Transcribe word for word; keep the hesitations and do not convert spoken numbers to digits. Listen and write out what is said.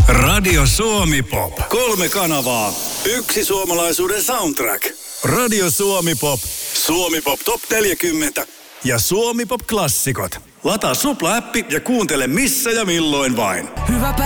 Radio Suomi Pop. Kolme kanavaa. Yksi suomalaisuuden soundtrack. Radio Suomi Pop. Suomi Pop Top neljäkymmentä. Ja Suomi Pop Klassikot. Lataa Supla-appi ja kuuntele missä ja milloin vain. Hyvä